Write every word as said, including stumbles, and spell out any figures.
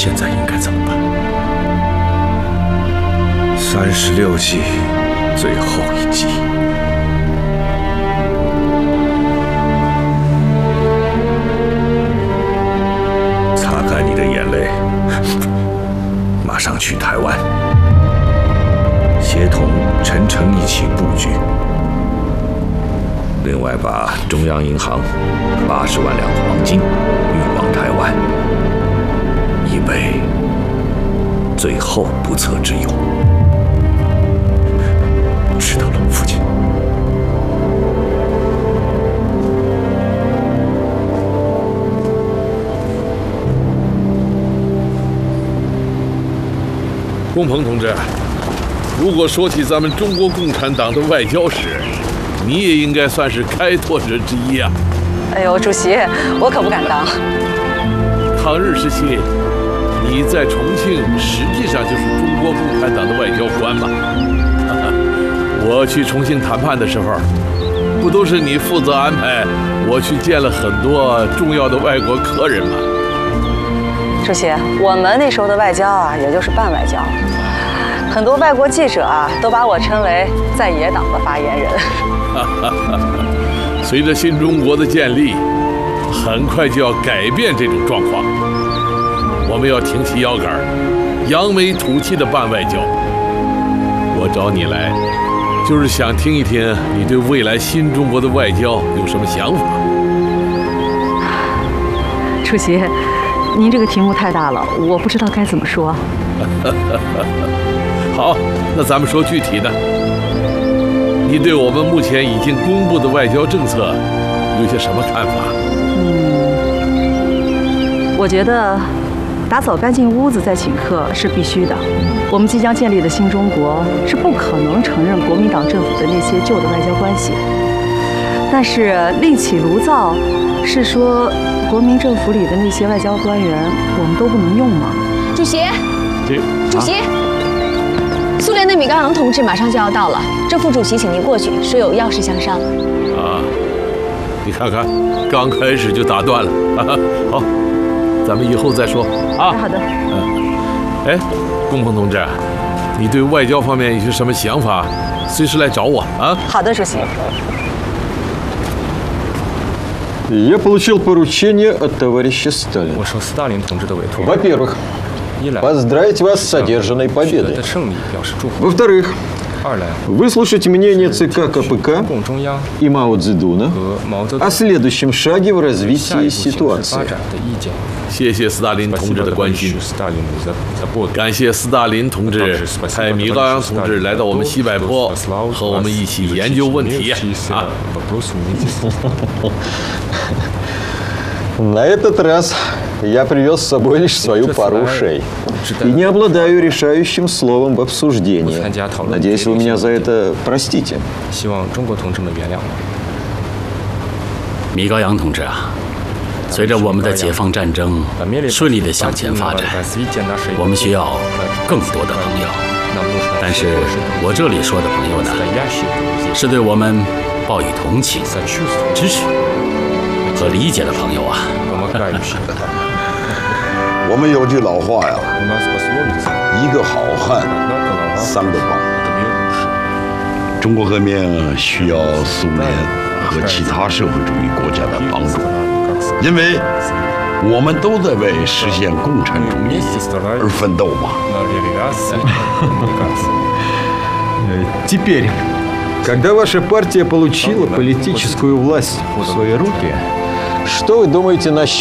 现在应该怎么办？三十六计，最后一计。擦干你的眼泪，马上去台湾，协同陈诚一起布局。另外，把中央银行八十万两黄金运往台湾，以备最后不测之忧。知道了，父亲。 龚鹏同志，如果说起咱们中国共产党的外交史，你也应该算是开拓者之一啊！ 哎呦，主席，我可不敢当。 抗日时期，你在重庆实际上就是中国共产党的外交官嘛。我去重庆谈判的时候，不都是你负责安排我去见了很多重要的外国客人吗？ 主席，我们那时候的外交啊，也就是办外交。很多外国记者啊，都把我称为在野党的发言人。 随着新中国的建立，很快就要改变这种状况。我们要挺起腰杆，扬眉吐气的办外交。我找你来，就是想听一听你对未来新中国的外交有什么想法。 主席，您这个题目太大了，我不知道该怎么说。 好，那咱们说具体的。你对我们目前已经公布的外交政策有些什么看法？ 嗯，我觉得打扫干净屋子再请客是必须的。我们即将建立的新中国是不可能承认国民党政府的那些旧的外交关系。但是另起炉灶，是说国民政府里的那些外交官员，我们都不能用吗？ 主席， 这主席。啊苏联的米高扬同志马上就要到了，郑副主席请您过去，说有要事相商。 啊，你看看，刚开始就打断了。好，咱们以后再说啊。 好的。 嗯，哎，龚鹏同志，你对外交方面有些什么想法，随时来找我啊。 好的，主席。 Я получил поручение от товарища Сталина. 我受斯大林同志的委托。 Во-первых, поздравить вас с одержанной победой. Во-вторых, выслушать мнение ЦК КПК и Мао Цзэдуна о следующем шаге в развитии ситуации. 谢谢斯大林同志的关心，感谢斯大林同志派米高扬同志来到我们西柏坡，和我们一起研究问题啊。 На этот раз я привез с собой лишь свою пару ушей и не обладаю решающим словом в обсуждении. Надеюсь, вы меня за это простите. 希望中国同志们原谅我。 米高扬同志啊，随着我们的解放战争顺利地向前发展，我们需要更多的朋友。但是我这里说的朋友呢，是对我们抱以同情、支持和理解的朋友啊。 我们有句老话呀，一个好汉，三个帮。中国革命需要苏联和其他社会主义国家的帮助，因为我们都在为实现共产主义而奋斗嘛。 Теперь, когда ваша партия получила политическую власть в свои руки, что вы думаете насчет